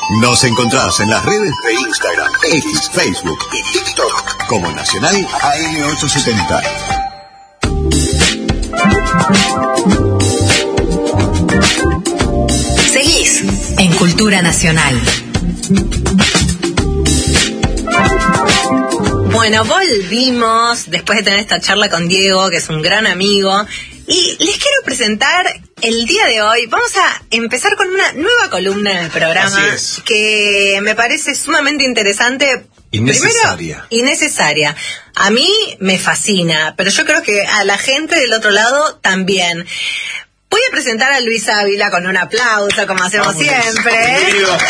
Nos encontrás en las redes de Instagram, X, Facebook y TikTok como Nacional AM870. Seguís en Cultura Nacional. Bueno, volvimos después de tener esta charla con Diego, que es un gran amigo, y les quiero presentar el día de hoy. Vamos a empezar con una nueva columna en el programa que me parece sumamente interesante. Innecesaria. Primero, innecesaria. A mí me fascina, pero yo creo que a la gente del otro lado también. Voy a presentar a Luis Ávila con un aplauso, como hacemos siempre.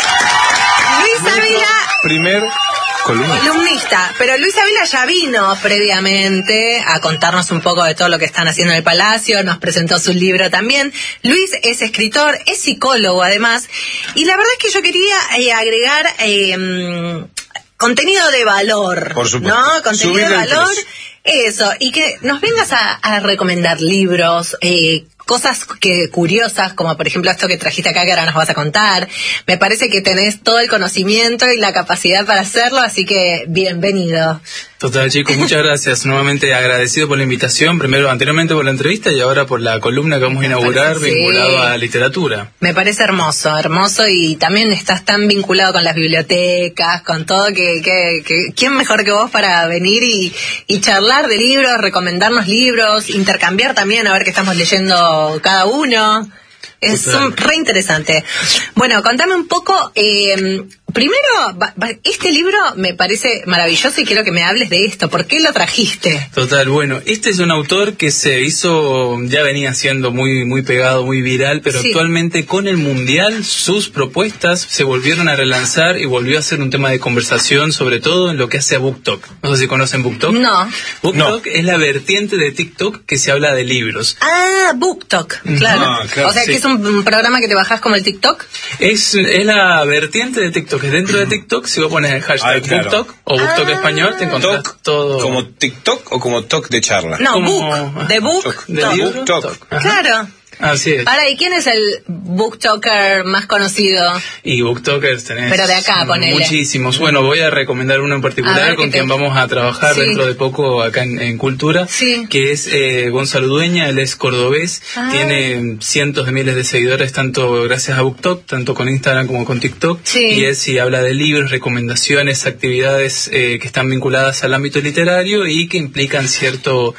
Luis Ávila, primer columnista, pero Luis Ávila ya vino previamente a contarnos un poco de todo lo que están haciendo en el Palacio, nos presentó su libro también. Luis es escritor, es psicólogo además, y la verdad es que yo quería agregar contenido de valor, por supuesto, ¿no? Contenido de valor, eso, y que nos vengas a recomendar libros, cosas curiosas, como por ejemplo esto que trajiste acá que ahora nos vas a contar. Me parece que tenés todo el conocimiento y la capacidad para hacerlo, así que bienvenido. Total, chicos, muchas gracias. Nuevamente agradecido por la invitación, primero anteriormente por la entrevista y ahora por la columna que vamos a inaugurar vinculado a literatura. Me parece hermoso, y también estás tan vinculado con las bibliotecas, con todo, que ¿quién mejor que vos para venir y charlar de libros, recomendarnos libros, intercambiar también, a ver qué estamos leyendo cada uno? Es re interesante. Bueno, contame un poco, primero, este libro me parece maravilloso y quiero que me hables de esto. ¿Por qué lo trajiste? Total, bueno, este es un autor que se hizo, ya venía siendo muy pegado, muy viral, pero actualmente con el Mundial sus propuestas se volvieron a relanzar y volvió a ser un tema de conversación, sobre todo en lo que hace a BookTok. No sé si conocen BookTok. No. BookTok es la vertiente de TikTok que se habla de libros. Ah, BookTok, claro. O sea, que es un programa que te bajás como el TikTok. Es la vertiente de TikTok. Dentro de TikTok, si vos pones el hashtag BookTok o BookTok español, te encontrás todo. ¿Como TikTok o como talk de charla? No, como book, de book, de talk. Claro. Así es. Ahora, ¿y quién es el booktoker más conocido? Y booktokers tenés. Pero de acá, ponele. Muchísimos. Bueno, voy a recomendar uno en particular con quien vamos a trabajar dentro de poco acá en Cultura, que es Gonzalo Dueña. Él es cordobés, tiene cientos de miles de seguidores, tanto gracias a BookTok, tanto con Instagram como con TikTok. Y habla de libros, recomendaciones, actividades que están vinculadas al ámbito literario y que implican cierto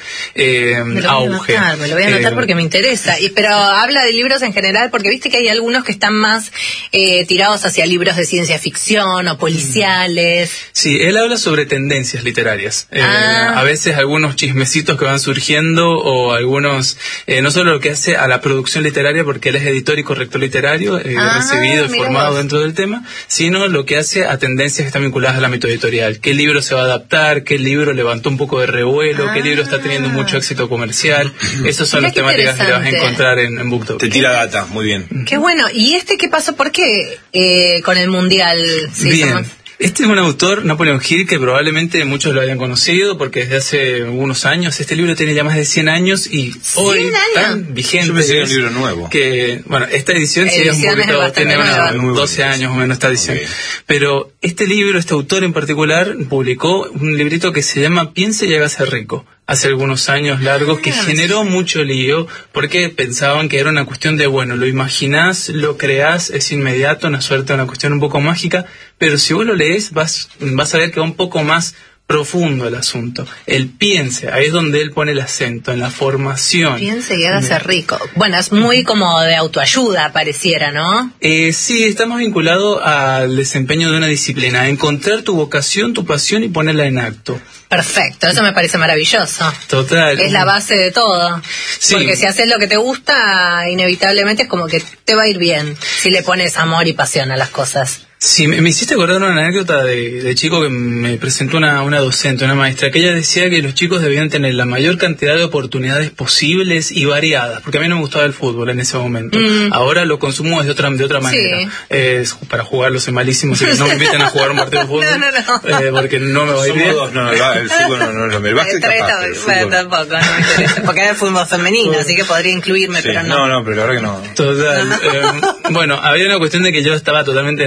auge. Me lo voy a anotar porque me interesa. Pero habla de libros en general, porque viste que hay algunos que están más tirados hacia libros de ciencia ficción o policiales. Sí, él habla sobre tendencias literarias. A veces algunos chismecitos que van surgiendo o algunos, no solo lo que hace a la producción literaria, porque él es editor y corrector literario, recibido y formado dentro del tema, sino lo que hace a tendencias que están vinculadas al ámbito editorial. ¿Qué libro se va a adaptar? ¿Qué libro levantó un poco de revuelo? ¿Qué libro está teniendo mucho éxito comercial? Esas son las temáticas que le vas a encontrar en BookTok. Te tira data, muy bien. Qué bueno. ¿Y qué pasó? ¿Por qué con el Mundial? Bien. Este es un autor, Napoleon Hill, que probablemente muchos lo hayan conocido porque desde hace unos años, este libro tiene ya más de 100 años y hoy tan vigente. Yo pensé que era un libro nuevo. Que, bueno, esta edición sí es un poquito, tiene unos 12 años o menos esta edición. Pero este libro, este autor en particular, publicó un librito que se llama Piense y hágase rico. Hace algunos años largos, que generó mucho lío, porque pensaban que era una cuestión de, bueno, lo imaginás, lo creás, es inmediato, una suerte, una cuestión un poco mágica, pero si vos lo lees, vas a ver que va un poco más profundo el asunto. El piense, ahí es donde él pone el acento, en la formación. Piense y hágase rico. Bueno, es muy como de autoayuda, pareciera, ¿no? Sí, está más vinculado al desempeño de una disciplina, a encontrar tu vocación, tu pasión y ponerla en acto. Perfecto, eso me parece maravilloso. Total. Es la base de todo. Sí. Porque si haces lo que te gusta, inevitablemente es como que te va a ir bien, si le pones amor y pasión a las cosas. Sí, me hiciste acordar una anécdota de chico que me presentó una docente, una maestra, que ella decía que los chicos debían tener la mayor cantidad de oportunidades posibles y variadas, porque a mí no me gustaba el fútbol en ese momento. Ahora lo consumo de otra manera. Para jugarlo soy malísimo, así que no me inviten a jugar un partido de fútbol, porque no me va a ir bien. El fútbol no, el básquet capaz, bueno, tampoco, no me interesa, porque es el fútbol femenino, así que podría incluirme, pero no. No, pero la verdad que no. Total. Bueno, había una cuestión de que yo estaba totalmente negado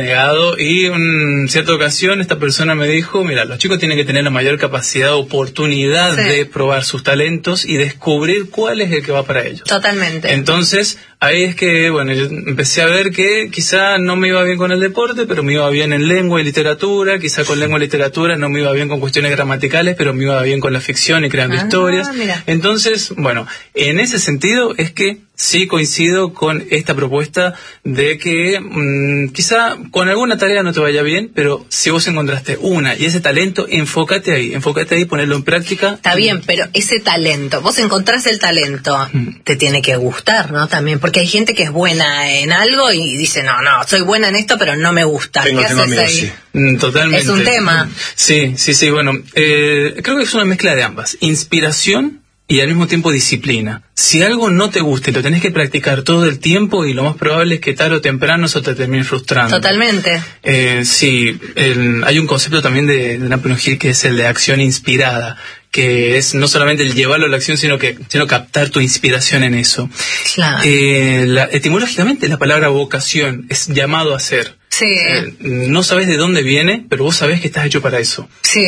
complicado. Y en cierta ocasión esta persona me dijo, mira, los chicos tienen que tener la mayor capacidad, oportunidad de probar sus talentos y descubrir cuál es el que va para ellos. Totalmente. Entonces, ahí es que, bueno, yo empecé a ver que quizá no me iba bien con el deporte, pero me iba bien en lengua y literatura, quizá con lengua y literatura no me iba bien con cuestiones gramaticales, pero me iba bien con la ficción y creando historias. Mira. Entonces, bueno, en ese sentido es que sí coincido con esta propuesta de que quizá con alguna tarea no te vaya bien, pero si vos encontraste una y ese talento, enfócate ahí, ponerlo en práctica. Está bien, pero ese talento, vos encontrás el talento, te tiene que gustar, ¿no? También, porque hay gente que es buena en algo y dice, no, soy buena en esto, pero no me gusta. ¿Qué haces ahí? Sí. Totalmente. Es un tema. Sí, bueno, creo que es una mezcla de ambas. Inspiración y al mismo tiempo disciplina. Si algo no te gusta y lo tenés que practicar todo el tiempo, y lo más probable es que tarde o temprano eso te termine frustrando. Totalmente. Sí, hay un concepto también de Napoleon Hill que es el de acción inspirada, que es no solamente el llevarlo a la acción, sino captar tu inspiración en eso. Claro. Etimológicamente la palabra vocación es llamado a ser. Sí. No sabes de dónde viene, pero vos sabés que estás hecho para eso. Sí.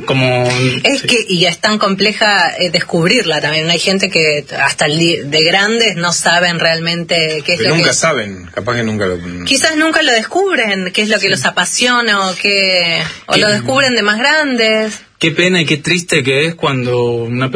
Y es tan compleja descubrirla también. Hay gente que hasta de grandes no saben realmente qué es pero lo nunca que... saben, capaz que nunca lo... Quizás nunca lo descubren, qué es lo que los apasiona o lo descubren de más grandes. Qué pena y qué triste que es cuando una